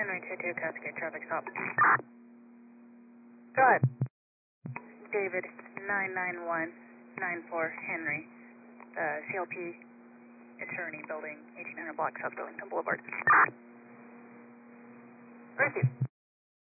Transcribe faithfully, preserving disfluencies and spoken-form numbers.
Henry two two, Cascade traffic stop. Go ahead. David, nine nine one nine four Henry, uh, C L P attorney, building eighteen hundred block, South Burlington Boulevard. Thank you.